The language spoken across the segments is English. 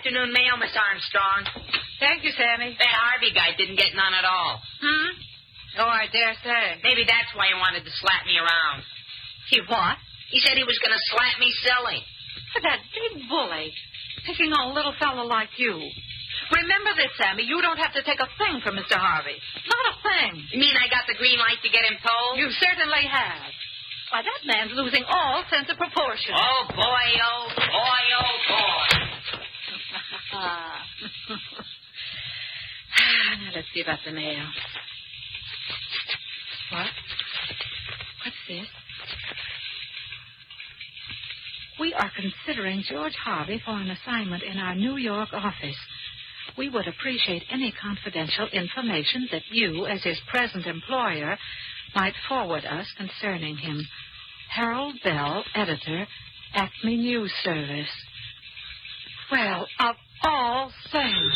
afternoon mail, Miss Armstrong. Thank you, Sammy. That Harvey guy didn't get none at all. Oh, I dare say. Maybe that's why he wanted to slap me around. He what? He said he was going to slap me silly. That big bully. Picking on a little fellow like you. Remember this, Sammy. You don't have to take a thing from Mr. Harvey. Not a thing. You mean I got the green light to get him told? You certainly have. Why, that man's losing all sense of proportion. Oh, boy, oh, boy, oh, boy. Now, let's see about the mail. What? What's this? We are considering George Harvey for an assignment in our New York office. We would appreciate any confidential information that you, as his present employer, might forward us concerning him. Harold Bell, editor, Acme News Service. Well, of all things.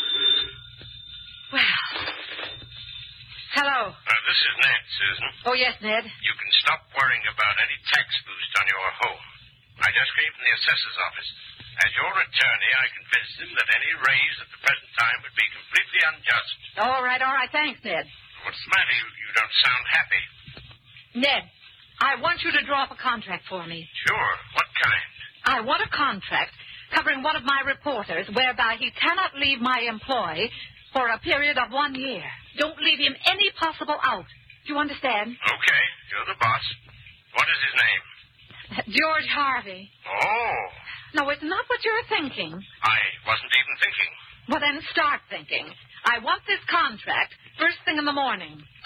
Well. Hello. This is Ned, Susan. Oh, yes, Ned. You can stop worrying about any tax boost on your home. I just came from the assessor's office. As your attorney, I convinced him that any raise at the present time would be completely unjust. All right. Thanks, Ned. What's the matter? You don't sound happy. Ned, I want you to draw up a contract for me. Sure. What kind? I want a contract covering one of my reporters whereby he cannot leave my employ for a period of 1 year. Don't leave him any possible out. Do you understand? Okay. You're the boss. What is his name? George Harvey. Oh. No, it's not what you're thinking. I wasn't even thinking. Well, then start thinking. I want this contract first thing in the morning.